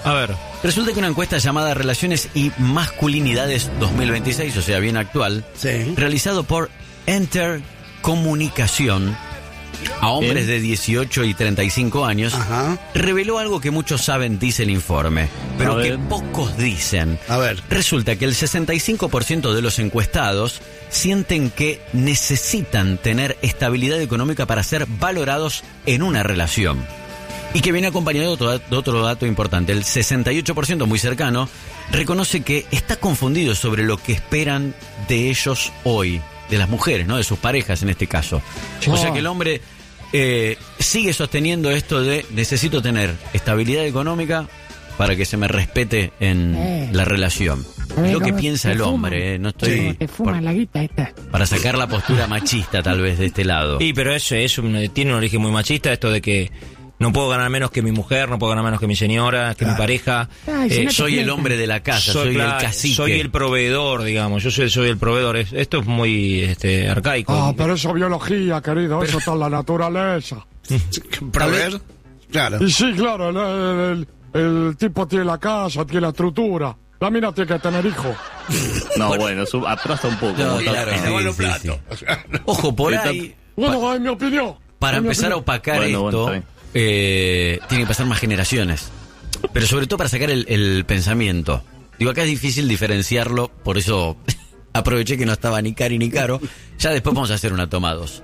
A ver. Resulta que una encuesta llamada Relaciones y Masculinidades 2026, o sea, bien actual, Sí. realizado por Enter Comunicación a hombres de 18 y 35 años, Ajá. reveló algo que muchos saben, dice el informe, pero A que ver. pocos dicen. A ver. Resulta que el 65% de los encuestados sienten que necesitan tener estabilidad económica para ser valorados en una relación. Y que viene acompañado de otro dato importante. El 68%, muy cercano, reconoce que está confundido sobre lo que esperan de ellos hoy, de las mujeres, ¿no? De sus parejas en este caso. O sea que el hombre sigue sosteniendo esto de necesito tener estabilidad económica para que se me respete en la relación. Es lo que piensa el hombre, no estoy Te fuman la guita esta. para sacar la postura machista tal vez de este lado. Y pero eso tiene un origen muy machista, esto de que no puedo ganar menos que mi mujer, no puedo ganar menos que mi señora, que mi pareja. Ay, si no te Soy el sientas. hombre de la casa, soy el claro, cacique. soy el proveedor, digamos. Yo soy el proveedor. Esto es muy arcaico. Ah, pero eso es biología, querido, eso está en la naturaleza. ¿Proveer? Claro. Y sí, claro, el tipo tiene la casa, tiene la estructura. La mina tiene que tener hijos. No, bueno, atrasa un poco. No, como claro, está. sí, Bueno, sí, plato. Ojo, por Está- ahí, Bueno, es mi opinión. para Es mi empezar a opinión. opacar Bueno, esto, bueno, está tiene que pasar más generaciones. Pero sobre todo para sacar el pensamiento. Digo, acá es difícil diferenciarlo, por eso aproveché que no estaba ni Cari ni Caro. Ya después vamos a hacer una toma 2.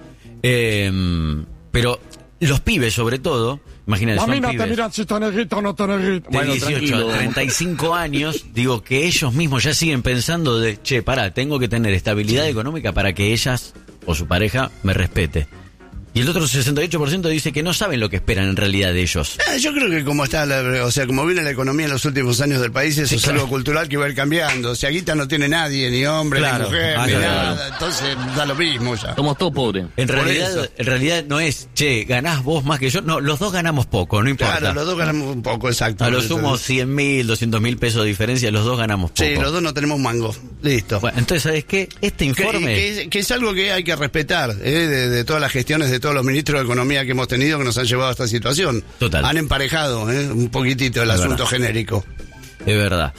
Pero los pibes, sobre todo, imagínate, La son mina te pibes mira si tenés guita o no tenés guita. de Bueno, 18 tranquilo. a 35 años, digo que ellos mismos ya siguen pensando de, che, pará, tengo que tener estabilidad económica para que ellas o su pareja me respete. Y el otro 68% dice que no saben lo que esperan en realidad de ellos. Yo creo que como está, o sea, como viene la economía en los últimos años del país, eso es algo cultural que va a ir cambiando. O sea, guita no tiene nadie, ni hombre, Claro. ni mujer, Ah, ni claro. nada. Entonces da lo mismo ya. Somos todos pobres. En Por realidad, eso. en realidad no es, che, ganás vos más que yo. No, los dos ganamos poco, no importa. Claro, los dos ganamos un poco, exacto. A lo sumo 100.000, 200.000 pesos de diferencia, los dos ganamos poco. Sí, los dos no tenemos mango. Listo. Bueno, entonces, ¿sabes qué? Este informe... Que es algo que hay que respetar, de todas las gestiones de todos los ministros de Economía que hemos tenido que nos han llevado a esta situación. Total. Han emparejado un poquitito el Es asunto verdad. genérico. Es verdad.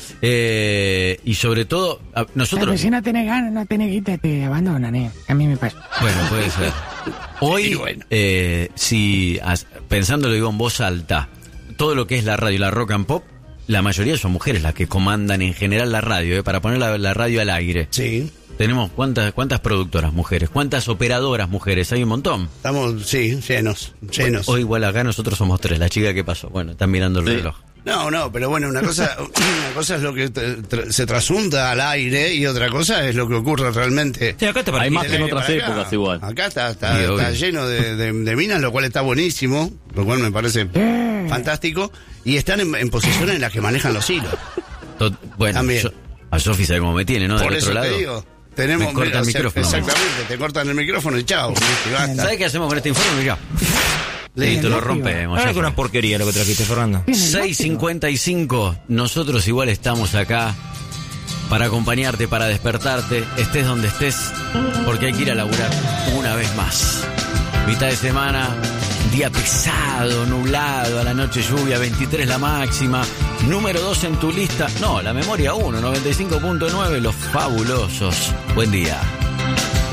Y sobre todo, Pero nosotros... si no tenés ganas, no tenés guita, te abandonan, A mí me pasa. Bueno, puede ser. Hoy, Y bueno. pensándolo digo en voz alta, todo lo que es la radio, la rock and pop, la mayoría son mujeres las que comandan en general la radio, para poner la radio al aire. Sí. Tenemos cuántas productoras mujeres, cuántas operadoras mujeres, hay un montón. Estamos, sí, llenos. Hoy igual acá nosotros somos 3, la chica que pasó, bueno, están mirando el Sí. reloj. No, pero bueno, una cosa es lo que se trasunta al aire y otra cosa es lo que ocurre realmente. Sí, acá te Hay parece. más que en Para otras acá. épocas igual. Acá está Sí, obvio. lleno de minas, lo cual está buenísimo, lo cual me parece fantástico, y están en posiciones en las que manejan los hilos. Bueno, También. a Sofi sabe cómo me tiene, ¿no? Por Del eso otro te lado. digo, tenemos... Me corta el micrófono. Exactamente, te cortan el micrófono y chao, y basta. ¿Sabes qué hacemos con este informe? Mirá. Listo, lo rompemos. Ahora ya que una fue. porquería lo que trajiste, Fernando. 6:55, nosotros igual estamos acá para acompañarte, para despertarte, estés donde estés, porque hay que ir a laburar una vez más. Mitad de semana, día pesado, nublado, a la noche lluvia, 23 la máxima, número 2 en tu lista, no, la memoria 1, 95.9, los fabulosos. Buen día.